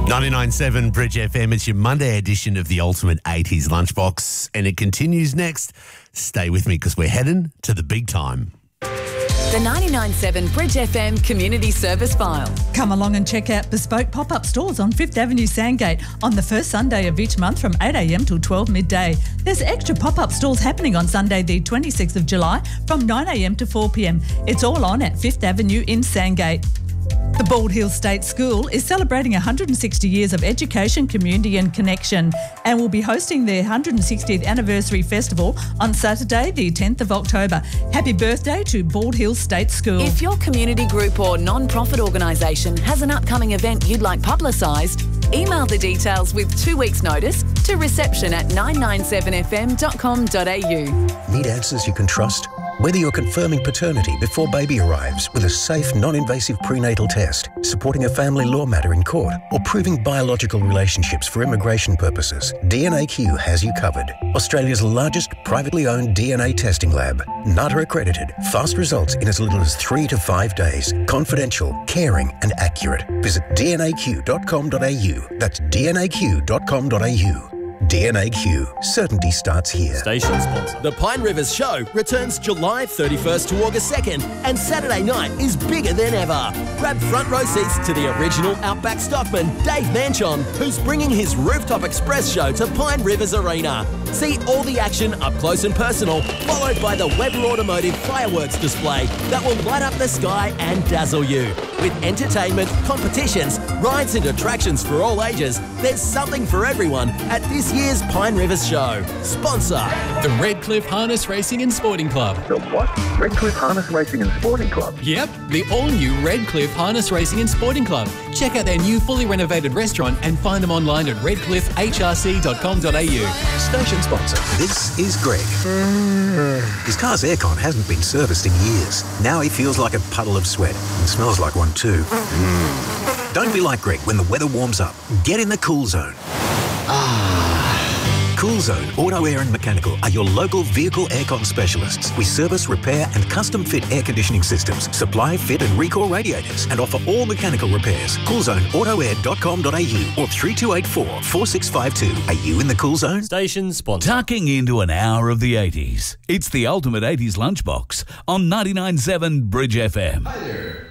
99.7 Bridge FM. It's your Monday edition of the Ultimate 80s Lunchbox, and it continues next. Stay with me because we're heading to the big time. The 99.7 Bridge FM Community Service File. Come along and check out bespoke pop-up stores on 5th Avenue, Sandgate on the first Sunday of each month from 8 a.m. till 12 midday. There's extra pop-up stores happening on Sunday the 26th of July from 9 a.m. to 4 p.m. It's all on at 5th Avenue in Sandgate. The Bald Hill State School is celebrating 160 years of education, community and connection and will be hosting their 160th anniversary festival on Saturday the 10th of October. Happy birthday to Bald Hill State School. If your community group or non-profit organisation has an upcoming event you'd like publicised, email the details with 2 weeks' notice to reception@997fm.com.au. Need answers you can trust? Whether you're confirming paternity before baby arrives with a safe, non-invasive prenatal test, supporting a family law matter in court, or proving biological relationships for immigration purposes, DNAQ has you covered. Australia's largest privately owned DNA testing lab. NATA accredited. Fast results in as little as 3 to 5 days. Confidential, caring and accurate. Visit dnaq.com.au. That's dnaq.com.au. DNAQ. Certainty starts here. Station sponsor. The Pine Rivers Show returns July 31st to August 2nd, and Saturday night is bigger than ever. Grab front row seats to the original Outback stockman, Dave Manchon, who's bringing his Rooftop Express show to Pine Rivers Arena. See all the action up close and personal, followed by the Weber Automotive fireworks display that will light up the sky and dazzle you. With entertainment, competitions, rides and attractions for all ages, there's something for everyone at this year's Pine Rivers Show. Sponsor the Redcliffe Harness Racing and Sporting Club. The what? Redcliffe Harness Racing and Sporting Club? Yep, the all-new Redcliffe Harness Racing and Sporting Club. Check out their new fully renovated restaurant and find them online at redcliffehrc.com.au. Station sponsor. This is Greg. His car's aircon hasn't been serviced in years. Now he feels like a puddle of sweat and smells like one too. Don't be like Greg when the weather warms up. Get in the Cool Zone. Cool Zone Auto Air and Mechanical are your local vehicle aircon specialists. We service, repair and custom fit air conditioning systems, supply, fit and recall radiators and offer all mechanical repairs. CoolZoneAutoAir.com.au or 3284 4652. Are you in the Cool Zone? Station sponsor. Tucking into an hour of the 80s. It's the Ultimate 80s Lunchbox on 99.7 Bridge FM. Hi there.